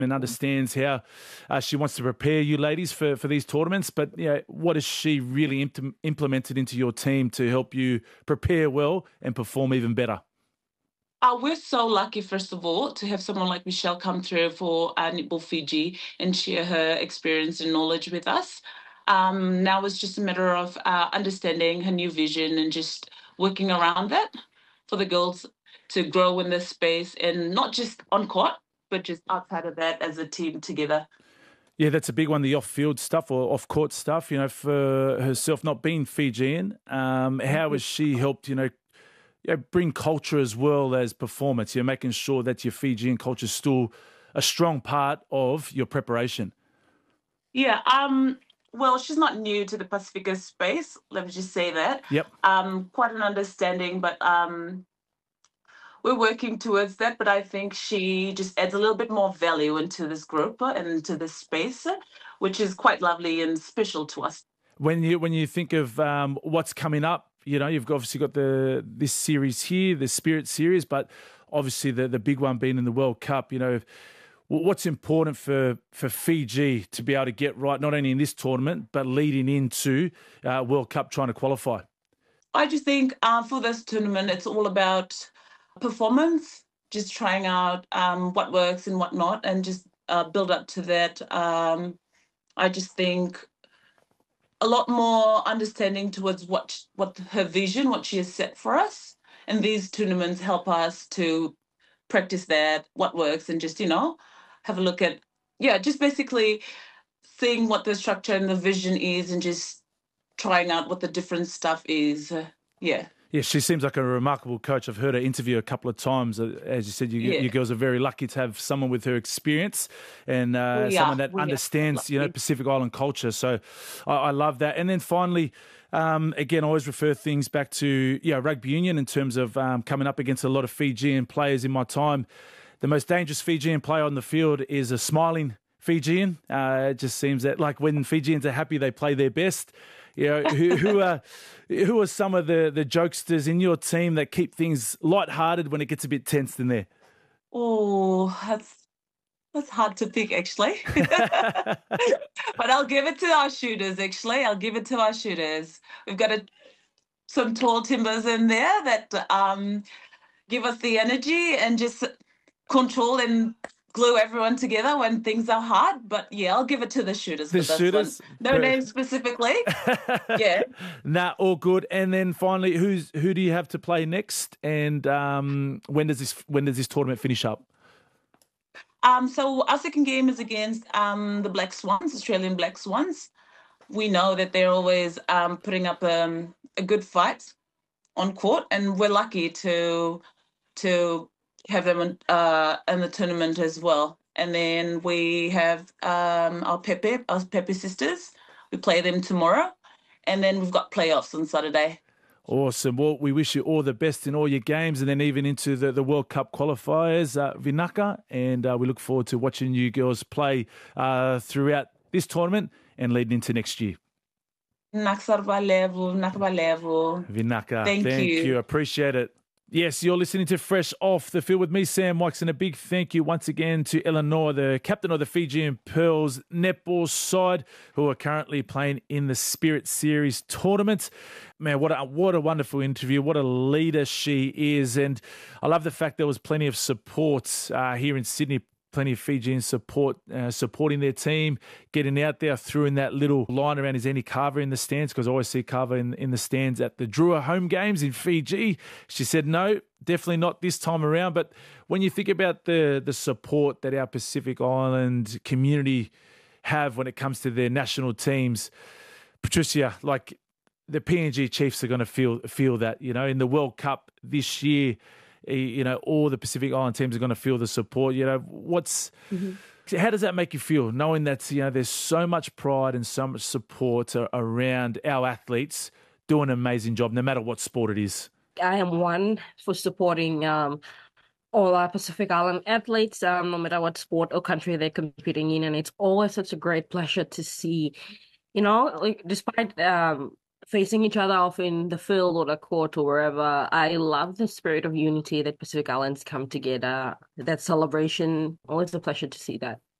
and understands how she wants to prepare you ladies for these tournaments. But what has she really implemented into your team to help you prepare well and perform even better? We're so lucky, first of all, to have someone like Michelle come through for Netball Fiji and share her experience and knowledge with us. Now it's just a matter of understanding her new vision and just working around that for the girls to grow in this space, and not just on court, but just outside of that as a team together. Yeah, that's a big one, the off-field stuff or off-court stuff, for herself not being Fijian. How has she helped, bring culture as well as performance? You're making sure that your Fijian culture is still a strong part of your preparation. Yeah, well, she's not new to the Pacifica space, let me just say that. Yep. Quite an understanding, but we're working towards that. But I think she just adds a little bit more value into this group and into this space, which is quite lovely and special to us. When you think of what's coming up, you've obviously got this series here, the Spirit Series, but obviously the big one being in the World Cup. What's important for Fiji to be able to get right, not only in this tournament, but leading into World Cup trying to qualify? I just think for this tournament, it's all about performance, just trying out what works and what not, and just build up to that. I just think a lot more understanding towards what her vision, what she has set for us. And these tournaments help us to practice that, what works, and just, have a look at, just basically seeing what the structure and the vision is and just trying out what the different stuff is. Yeah, she seems like a remarkable coach. I've heard her interview a couple of times. As you said, you girls are very lucky to have someone with her experience and someone that understands, Pacific Island culture. So I love that. And then finally, again, I always refer things back to rugby union in terms of coming up against a lot of Fijian players in my time. The most dangerous Fijian player on the field is a smiling Fijian. It just seems that like when Fijians are happy, they play their best. Who are some of the jokesters in your team that keep things lighthearted when it gets a bit tense in there? Oh, that's hard to pick, actually. But I'll give it to our shooters, actually. We've got some tall timbers in there that give us the energy and just control and glue everyone together when things are hard. But I'll give it to the shooters. The shooters? No names specifically. Yeah. Nah, all good. And then finally, who do you have to play next? And when does this tournament finish up? So our second game is against the Black Swans, Australian Black Swans. We know that they're always putting up a good fight on court, and we're lucky to have them in the tournament as well. And then we have our Pepe sisters. We play them tomorrow. And then we've got playoffs on Saturday. Awesome. Well, we wish you all the best in all your games and then even into the World Cup qualifiers, Vinaka. And we look forward to watching you girls play throughout this tournament and leading into next year. Vinaka, thank you. Appreciate it. Yes, you're listening to Fresh Off the Field with me, Sam Wykes, and a big thank you once again to Eleanor, the captain of the Fijian Pearls netball side, who are currently playing in the Spirit Series tournament. Man, what a wonderful interview. What a leader she is. And I love the fact there was plenty of support here in Sydney. Plenty of Fijian supporting their team, getting out there, threw in that little line around his Annie Carver in the stands, because I always see Carver in the stands at the Drua home games in Fiji. She said, no, definitely not this time around. But when you think about the support that our Pacific Island community have when it comes to their national teams, Patricia, like the PNG Chiefs are going to feel that, in the World Cup this year. All the Pacific Island teams are going to feel the support. How does that make you feel, knowing that, there's so much pride and so much support around our athletes doing an amazing job, no matter what sport it is? I am one for supporting all our Pacific Island athletes, no matter what sport or country they're competing in. And it's always such a great pleasure to see, despite facing each other off in the field or the court or wherever, I love the spirit of unity that Pacific Islands come together. That celebration, always a pleasure to see that.